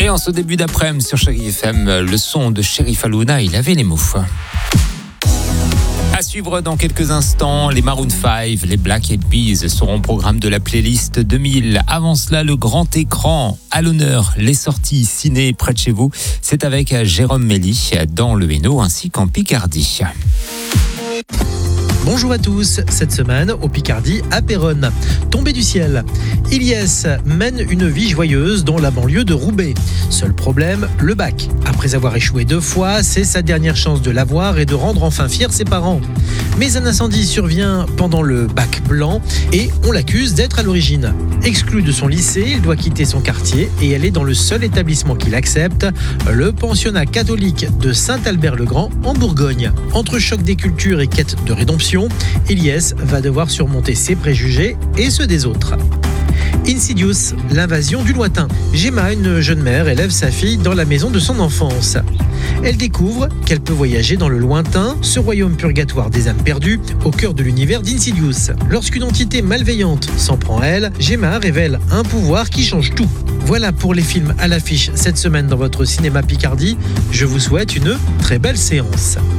Et en ce début d'après-midi sur Chéri FM, le son de Cherif Alouna, il avait les mots. À suivre dans quelques instants, les Maroon 5, les Black Eyed Peas seront au programme de la playlist 2000. Avant cela, le grand écran à l'honneur, les sorties ciné près de chez vous. C'est avec Jérôme Méli dans le Hainaut ainsi qu'en Picardie. Bonjour à tous, cette semaine au Picardie à Péronne. Tombé du ciel, Ilyes mène une vie joyeuse dans la banlieue de Roubaix. Seul problème, le bac. Après avoir échoué 2 fois, c'est sa dernière chance de l'avoir et de rendre enfin fiers ses parents. Mais un incendie survient pendant le bac blanc et on l'accuse d'être à l'origine. Exclu de son lycée, il doit quitter son quartier et aller dans le seul établissement qu'il accepte, le pensionnat catholique de Saint-Albert-le-Grand en Bourgogne. Entre choc des cultures et quête de rédemption, Ilyes va devoir surmonter ses préjugés et ceux des autres. Insidious, l'invasion du lointain. Gemma, une jeune mère, élève sa fille dans la maison de son enfance. Elle découvre qu'elle peut voyager dans le lointain, ce royaume purgatoire des âmes perdues, au cœur de l'univers d'Insidious. Lorsqu'une entité malveillante s'en prend à elle, Gemma révèle un pouvoir qui change tout. Voilà pour les films à l'affiche cette semaine dans votre cinéma Picardie. Je vous souhaite une très belle séance.